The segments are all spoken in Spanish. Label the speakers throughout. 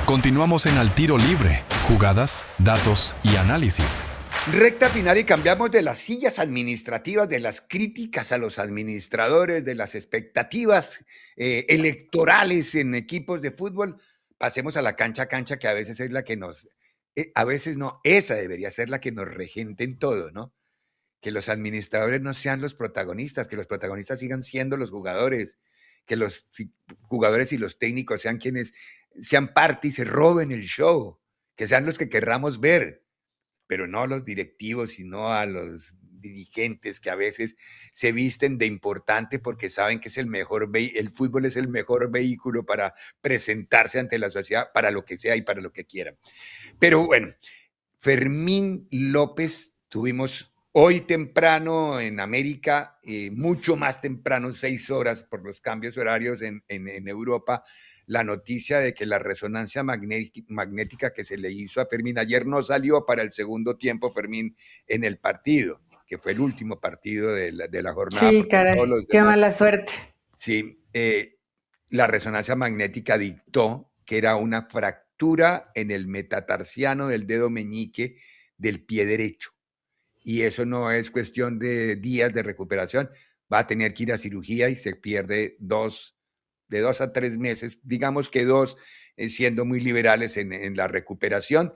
Speaker 1: Continuamos en Al Tiro Libre, jugadas, datos y análisis.
Speaker 2: Recta final y cambiamos de las sillas administrativas, de las críticas a los administradores, de las expectativas electorales en equipos de fútbol. Pasemos a la cancha a cancha, que a veces es la que nos, a veces no, esa debería ser la que nos regente en todo, ¿no? Que los administradores no sean los protagonistas, que los protagonistas sigan siendo los jugadores, que los jugadores y los técnicos sean quienes sean parte y se roben el show, que sean los que querramos ver, pero no a los directivos, sino a los dirigentes que a veces se visten de importante porque saben que es el mejor, el fútbol es el mejor vehículo para presentarse ante la sociedad, para lo que sea y para lo que quieran. Pero bueno, Fermín López, tuvimos hoy temprano en América, mucho más temprano, 6 horas por los cambios horarios en Europa, la noticia de que la resonancia magnética que se le hizo a Fermín, ayer no salió para el segundo tiempo Fermín en el partido, que fue el último partido de la jornada.
Speaker 3: Sí, caray, qué mala suerte.
Speaker 2: Sí, la resonancia magnética dictó que era una fractura en el metatarsiano del dedo meñique del pie derecho. Y eso no es cuestión de días de recuperación, va a tener que ir a cirugía y se pierde de 2 a 3 meses, digamos que 2, siendo muy liberales en la recuperación,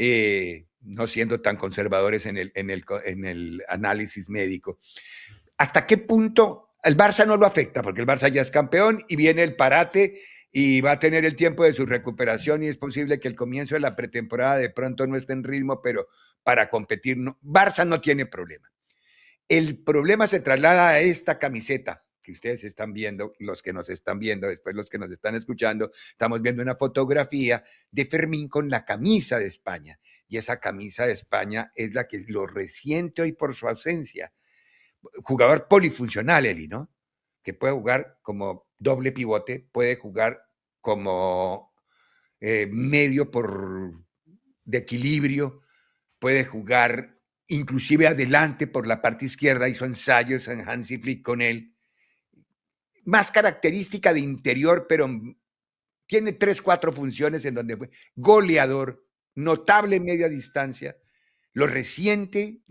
Speaker 2: no siendo tan conservadores en el análisis médico. ¿Hasta qué punto el Barça no lo afecta? Porque el Barça ya es campeón y viene el parate y va a tener el tiempo de su recuperación y es posible que el comienzo de la pretemporada de pronto no esté en ritmo, pero para competir, no. Barça no tiene problema. El problema se traslada a esta camiseta que ustedes están viendo, los que nos están viendo, después los que nos están escuchando, estamos viendo una fotografía de Fermín con la camisa de España. Y esa camisa de España es la que lo resiente hoy por su ausencia. Jugador polifuncional, Eli, ¿no? Que puede jugar como doble pivote, puede jugar como medio de equilibrio, puede jugar inclusive adelante por la parte izquierda, hizo ensayos en Hansi Flick con él. Más característica de interior, pero tiene 3, 4 funciones en donde fue goleador, notable media distancia. Lo resiente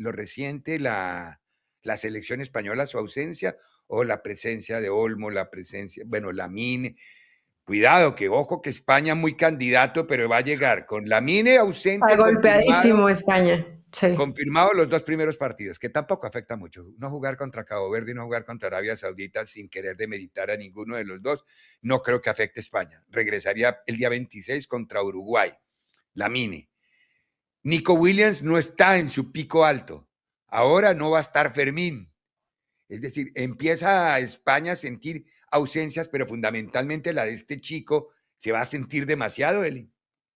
Speaker 2: la selección española, su ausencia, o la presencia de Olmo, Lamine. Cuidado, que ojo que España muy candidato, pero va a llegar con Lamine ausente.
Speaker 3: Está golpeadísimo España. Sí.
Speaker 2: Confirmado los 2 primeros partidos, que tampoco afecta mucho. No jugar contra Cabo Verde y no jugar contra Arabia Saudita sin querer demeritar a ninguno de los dos, no creo que afecte a España. Regresaría el día 26 contra Uruguay. Lamine. Nico Williams no está en su pico alto. Ahora no va a estar Fermín. Es decir, empieza a España a sentir ausencias, pero fundamentalmente la de este chico se va a sentir demasiado, Eli.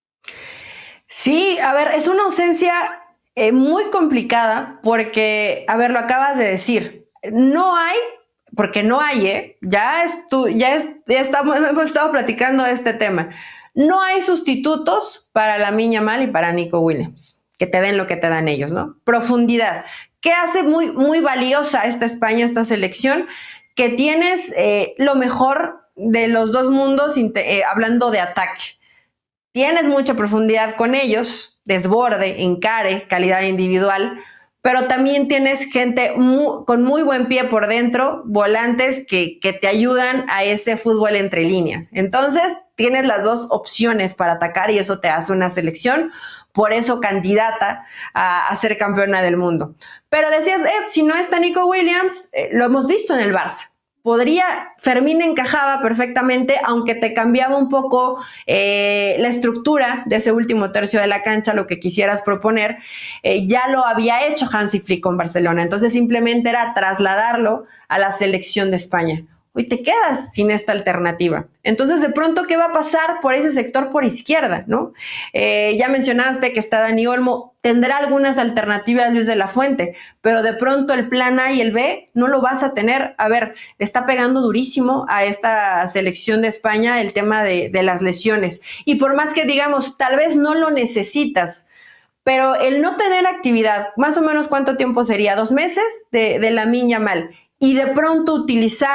Speaker 3: Sí, a ver, es una ausencia muy complicada porque, a ver, lo acabas de decir, no hay, porque no hay, hemos estado platicando de este tema, no hay sustitutos para Lamine Yamal y para Nico Williams, que te den lo que te dan ellos, ¿no? Profundidad. ¿Qué hace muy, muy valiosa esta España, esta selección? Que tienes lo mejor de los dos mundos, hablando de ataque. Tienes mucha profundidad con ellos, desborde, encare, calidad individual, pero también tienes gente con muy buen pie por dentro, volantes que te ayudan a ese fútbol entre líneas. Entonces, tienes las dos opciones para atacar y eso te hace una selección, por eso candidata a ser campeona del mundo. Pero decías, si no está Nico Williams, lo hemos visto en el Barça. Fermín encajaba perfectamente, aunque te cambiaba un poco la estructura de ese último tercio de la cancha, lo que quisieras proponer, ya lo había hecho Hansi Flick con Barcelona, entonces simplemente era trasladarlo a la selección de España. Hoy te quedas sin esta alternativa. Entonces, de pronto, ¿qué va a pasar por ese sector por izquierda, no? Ya mencionaste que está Dani Olmo, tendrá algunas alternativas Luis de la Fuente, pero de pronto el plan A y el B no lo vas a tener. A ver, le está pegando durísimo a esta selección de España el tema de las lesiones. Y por más que digamos, tal vez no lo necesitas, pero el no tener actividad, más o menos ¿cuánto tiempo sería? 2 meses de Lamine Yamal. Y de pronto utilizarlo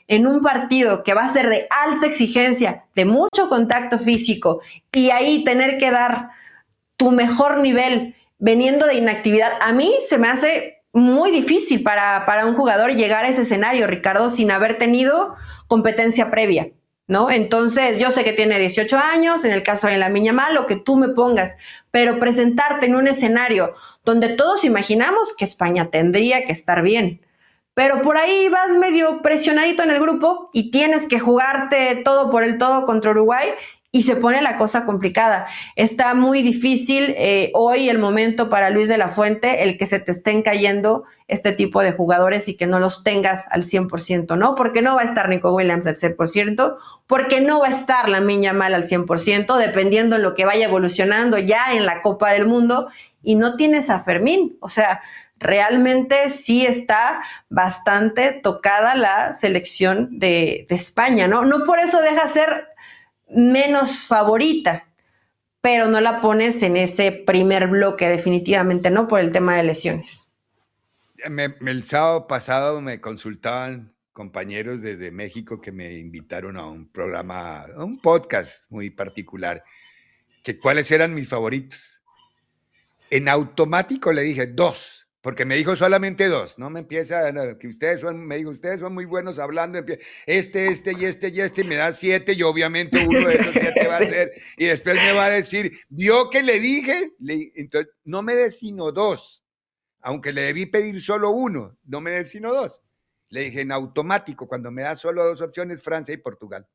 Speaker 3: en un partido que va a ser de alta exigencia, de mucho contacto físico, y ahí tener que dar tu mejor nivel veniendo de inactividad, a mí se me hace muy difícil para un jugador llegar a ese escenario, Ricardo, sin haber tenido competencia previa, ¿no? Entonces, yo sé que tiene 18 años, en el caso de Lamine Yamal, lo que tú me pongas, pero presentarte en un escenario donde todos imaginamos que España tendría que estar bien, pero por ahí vas medio presionadito en el grupo y tienes que jugarte todo por el todo contra Uruguay y se pone la cosa complicada. Está muy difícil hoy el momento para Luis de la Fuente, el que se te estén cayendo este tipo de jugadores y que no los tengas al 100%, ¿no? Porque no va a estar Nico Williams al 100%, porque no va a estar Lamine Yamal al 100%, dependiendo en lo que vaya evolucionando ya en la Copa del Mundo, y no tienes a Fermín. O sea, realmente sí está bastante tocada la selección de España, ¿no? No por eso deja ser menos favorita, pero no la pones en ese primer bloque definitivamente, ¿no? Por el tema de lesiones.
Speaker 2: El sábado pasado me consultaban compañeros desde México que me invitaron a un programa, a un podcast muy particular, que cuáles eran mis favoritos. En automático le dije 2, porque me dijo solamente 2. No me empieza, que me dijo, ustedes son muy buenos hablando, este y este, y me da 7, y obviamente uno de esos 7 va a ser, y después me va a decir, ¿vio que le dije? Entonces, no me dé sino 2, aunque le debí pedir solo 1, no me dé sino 2. Le dije, en automático, cuando me da solo 2 opciones, Francia y Portugal.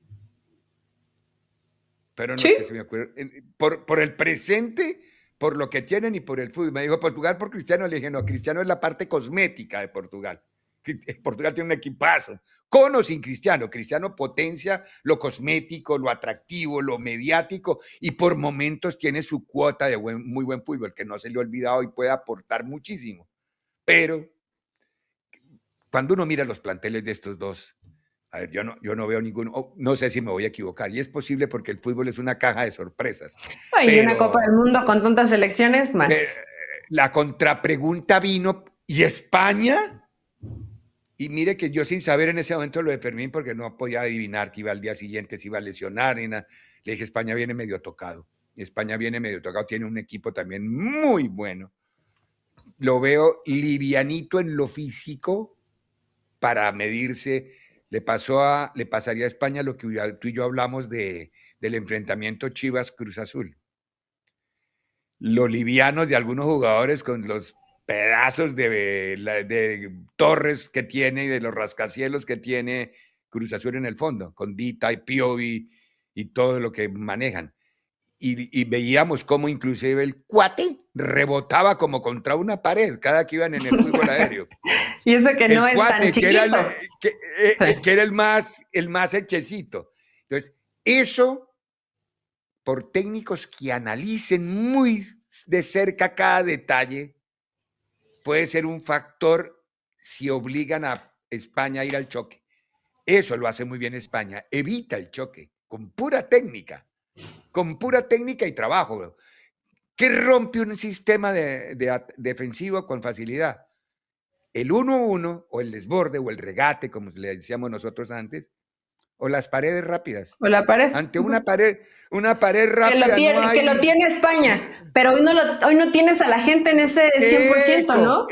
Speaker 2: Pero no
Speaker 3: ¿Sí?
Speaker 2: es que se me ocurre. Por el presente, por lo que tienen y por el fútbol. Me dijo Portugal por Cristiano. Le dije, no, Cristiano es la parte cosmética de Portugal. Portugal tiene un equipazo, con o sin Cristiano. Cristiano potencia lo cosmético, lo atractivo, lo mediático, y por momentos tiene su cuota de muy buen fútbol, que no se le ha olvidado y puede aportar muchísimo. Pero cuando uno mira los planteles de estos dos, a ver, yo no veo ninguno, no sé si me voy a equivocar, y es posible porque el fútbol es una caja de sorpresas.
Speaker 3: Y una Copa del Mundo con tantas selecciones más.
Speaker 2: La contrapregunta vino, ¿y España? Y mire que yo sin saber en ese momento lo de Fermín, porque no podía adivinar que iba al día siguiente, se iba a lesionar, ni nada. Le dije, España viene medio tocado. Tiene un equipo también muy bueno. Lo veo livianito en lo físico para medirse. Le pasaría a España lo que tú y yo hablamos del enfrentamiento Chivas-Cruz Azul. Lo livianos de algunos jugadores con los pedazos de torres que tiene y de los rascacielos que tiene Cruz Azul en el fondo, con Dita y Piovi y todo lo que manejan. Y veíamos cómo inclusive el cuate rebotaba como contra una pared cada que iban en el fútbol aéreo.
Speaker 3: Y eso que no es tan chiquito.
Speaker 2: Que era el más hechecito. Entonces, eso, por técnicos que analicen muy de cerca cada detalle, puede ser un factor si obligan a España a ir al choque. Eso lo hace muy bien España. Evita el choque con pura técnica y trabajo. ¿Qué rompe un sistema defensivo con facilidad? El 1-1 o el desborde o el regate, como le decíamos nosotros antes, o las paredes rápidas.
Speaker 3: O la pared.
Speaker 2: Ante una pared rápida.
Speaker 3: Que lo tiene España, pero hoy no tienes a la gente en ese 100%, ¿no?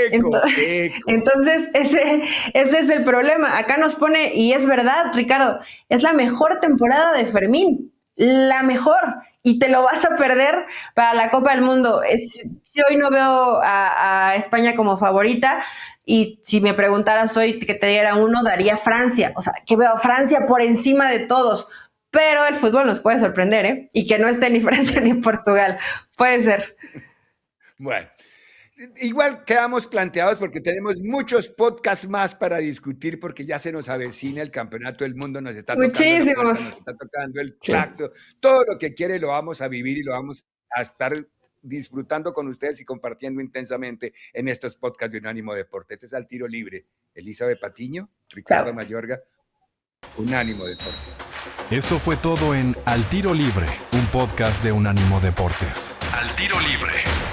Speaker 3: Entonces, ese es el problema. Acá nos pone, y es verdad, Ricardo, es la mejor temporada de Fermín. La mejor, y te lo vas a perder para la Copa del Mundo. Si hoy no veo a España como favorita, y si me preguntaras hoy que te diera uno, daría Francia. O sea, que veo a Francia por encima de todos, pero el fútbol nos puede sorprender, ¿eh? Y que no esté ni Francia ni Portugal. Puede ser.
Speaker 2: Bueno, igual quedamos planteados porque tenemos muchos podcasts más para discutir, porque ya se nos avecina el Campeonato del Mundo, nos está tocando el claxo, todo lo que quiere lo vamos a vivir y lo vamos a estar disfrutando con ustedes y compartiendo intensamente en estos podcasts de Unánimo Deportes. Este es Al Tiro Libre. Elizabeth Patiño, Ricardo Mayorga, Unánimo Deportes.
Speaker 1: Esto fue todo en Al Tiro Libre, un podcast de Unánimo Deportes. Al Tiro Libre.